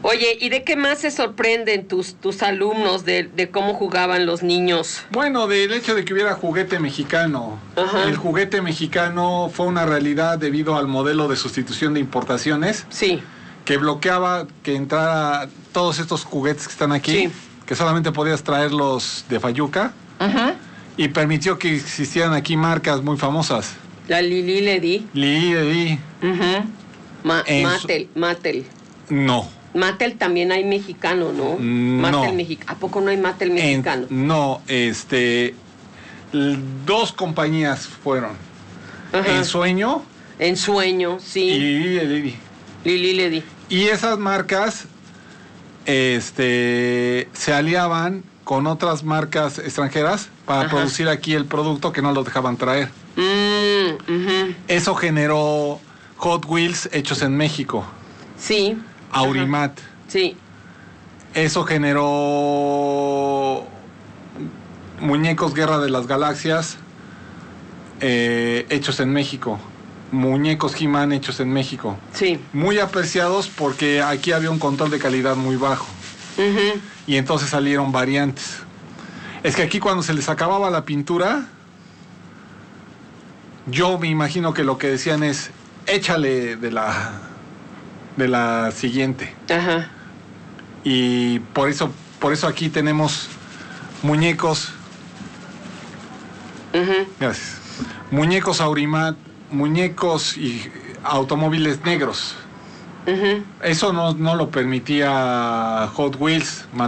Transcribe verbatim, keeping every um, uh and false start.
Oye, ¿y de qué más se sorprenden tus, tus alumnos de, de cómo jugaban los niños? Bueno, del hecho de que hubiera juguete mexicano. Ajá. El juguete mexicano fue una realidad debido al modelo de sustitución de importaciones. Sí. Que bloqueaba que entrara todos estos juguetes que están aquí, Sí. que solamente podías traerlos de Fayuca, Ajá. y permitió que existieran aquí marcas muy famosas. La Lili Ledi. Lili Ledi. Ajá. Ma En Mattel, Mattel. No. Mattel también hay mexicano, ¿no? No. Mattel mexicano. ¿A poco no hay Mattel mexicano? En, no, este... l- Dos compañías fueron. Ajá. Ensueño En Sueño, y sí. Lili Ledi. Lili Ledi. Y esas marcas este, se aliaban con otras marcas extranjeras para Ajá. producir aquí el producto que no lo dejaban traer. Mm, ujú. Eso generó Hot Wheels hechos en México, Sí. Aurimat. Ajá. Sí. Eso generó muñecos Guerra de las Galaxias eh, hechos en México, muñecos He-Man hechos en México. Sí. Muy apreciados porque aquí había un control de calidad muy bajo. Ujú. Y entonces salieron variantes. Es que aquí cuando se les acababa la pintura, yo me imagino que lo que decían es, échale de la, de la siguiente. Ajá. Y por eso, por eso aquí tenemos muñecos, Ujú. gracias, muñecos Aurimat, muñecos y automóviles negros. Ujú. Eso no, no lo permitía Hot Wheels.